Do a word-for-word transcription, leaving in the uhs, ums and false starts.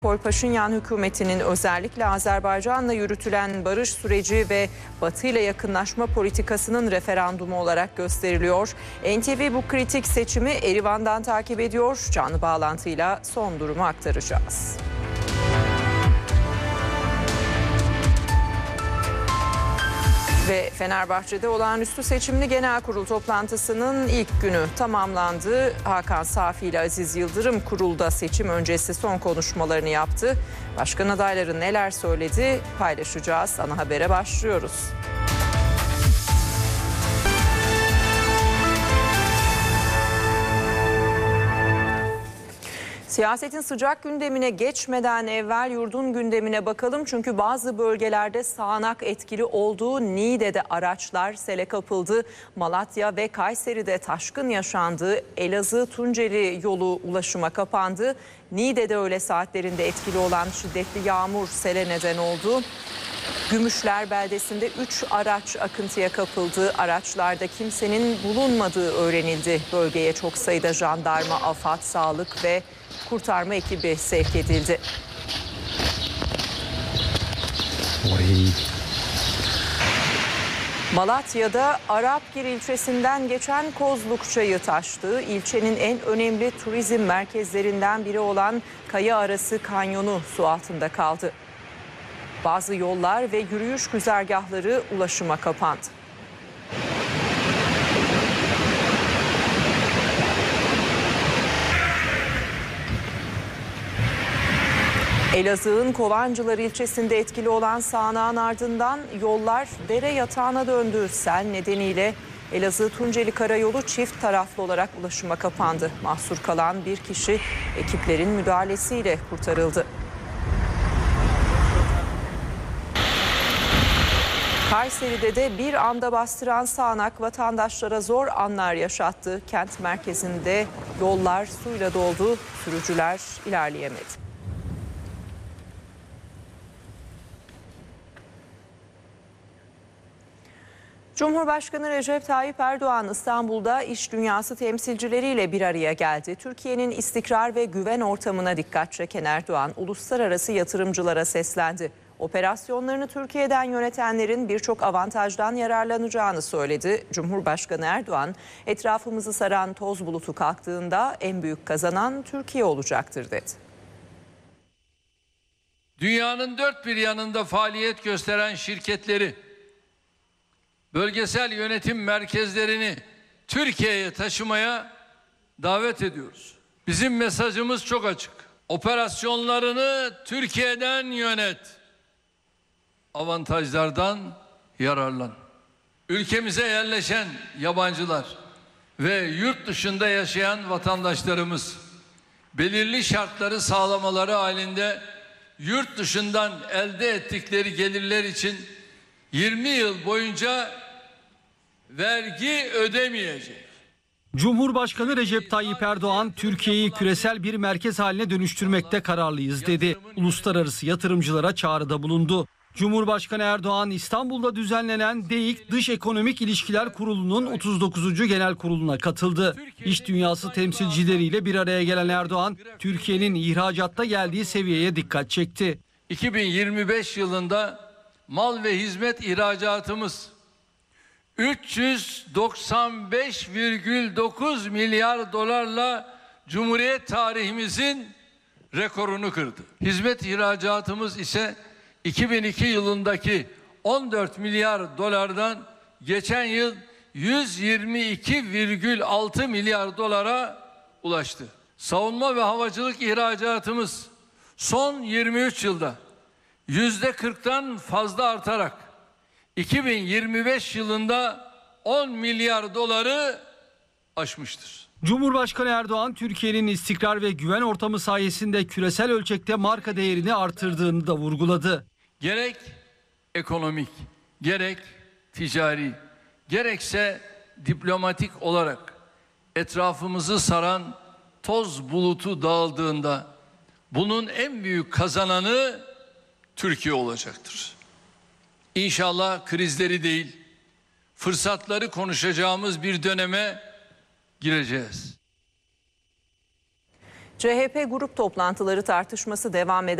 Paşinyan hükümetinin özellikle Azerbaycan'la yürütülen barış süreci ve Batı ile yakınlaşma politikasının referandumu olarak gösteriliyor. N T V bu kritik seçimi Erivan'dan takip ediyor. Canlı bağlantıyla son durumu aktaracağız. Ve Fenerbahçe'de olağanüstü seçimli genel kurul toplantısının ilk günü tamamlandı. Hakan Safi ile Aziz Yıldırım kurulda seçim öncesi son konuşmalarını yaptı. Başkan adayları neler söyledi paylaşacağız. Ana habere başlıyoruz. Siyasetin sıcak gündemine geçmeden evvel yurdun gündemine bakalım. Çünkü bazı bölgelerde sağanak etkili olduğu Niğde'de araçlar sele kapıldı. Malatya ve Kayseri'de taşkın yaşandı. Elazığ-Tunceli yolu ulaşıma kapandı. Niğde'de öğle saatlerinde etkili olan şiddetli yağmur sele neden oldu. Gümüşler beldesinde üç araç akıntıya kapıldı. Araçlarda kimsenin bulunmadığı öğrenildi. Bölgeye çok sayıda jandarma, AFAD, sağlık ve kurtarma ekibi sevk edildi. Oy. Malatya'da Arapgir ilçesinden geçen Kozluk Çayı taştı. İlçenin en önemli turizm merkezlerinden biri olan Kayaarası Kanyonu su altında kaldı. Bazı yollar ve yürüyüş güzergahları ulaşıma kapandı. Elazığ'ın Kovancılar ilçesinde etkili olan sağanağın ardından yollar dere yatağına döndü. Sel nedeniyle Elazığ-Tunceli Karayolu çift taraflı olarak ulaşıma kapandı. Mahsur kalan bir kişi ekiplerin müdahalesiyle kurtarıldı. Kayseri'de de bir anda bastıran sağanak vatandaşlara zor anlar yaşattı. Kent merkezinde yollar suyla doldu, sürücüler ilerleyemedi. Cumhurbaşkanı Recep Tayyip Erdoğan İstanbul'da iş dünyası temsilcileriyle bir araya geldi. Türkiye'nin istikrar ve güven ortamına dikkat çeken Erdoğan, uluslararası yatırımcılara seslendi. Operasyonlarını Türkiye'den yönetenlerin birçok avantajdan yararlanacağını söyledi. Cumhurbaşkanı Erdoğan, etrafımızı saran toz bulutu kalktığında en büyük kazanan Türkiye olacaktır dedi. Dünyanın dört bir yanında faaliyet gösteren şirketleri, bölgesel yönetim merkezlerini Türkiye'ye taşımaya davet ediyoruz. Bizim mesajımız çok açık. Operasyonlarını Türkiye'den yönet. Avantajlardan yararlan. Ülkemize yerleşen yabancılar ve yurt dışında yaşayan vatandaşlarımız belirli şartları sağlamaları halinde yurt dışından elde ettikleri gelirler için yirmi yıl boyunca vergi ödemeyecek. Cumhurbaşkanı Recep Tayyip Erdoğan, Türkiye'yi küresel bir merkez haline dönüştürmekte kararlıyız dedi. Uluslararası yatırımcılara çağrıda bulundu. Cumhurbaşkanı Erdoğan, İstanbul'da düzenlenen DEİK Dış Ekonomik İlişkiler Kurulu'nun otuz dokuzuncu Genel Kurulu'na katıldı. İş dünyası temsilcileriyle bir araya gelen Erdoğan, Türkiye'nin ihracatta geldiği seviyeye dikkat çekti. iki bin yirmi beş yılında mal ve hizmet ihracatımız üç yüz doksan beş virgül dokuz milyar dolarla Cumhuriyet tarihimizin rekorunu kırdı. Hizmet ihracatımız ise iki bin iki yılındaki on dört milyar dolardan geçen yıl yüz yirmi iki virgül altı milyar dolara ulaştı. Savunma ve havacılık ihracatımız son yirmi üç yılda yüzde kırktan fazla artarak iki bin yirmi beş yılında on milyar doları aşmıştır. Cumhurbaşkanı Erdoğan, Türkiye'nin istikrar ve güven ortamı sayesinde küresel ölçekte marka değerini artırdığını da vurguladı. Gerek ekonomik, gerek ticari, gerekse diplomatik olarak etrafımızı saran toz bulutu dağıldığında bunun en büyük kazananı Türkiye olacaktır. İnşallah krizleri değil, fırsatları konuşacağımız bir döneme gireceğiz. C H P grup toplantıları tartışması devam eder.